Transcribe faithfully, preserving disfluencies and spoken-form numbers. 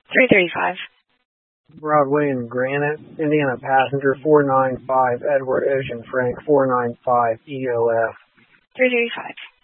three thirty-five. Broadway and Granite, Indiana passenger four nine five, Edward Ocean Frank four nine five E O F. three thirty-five.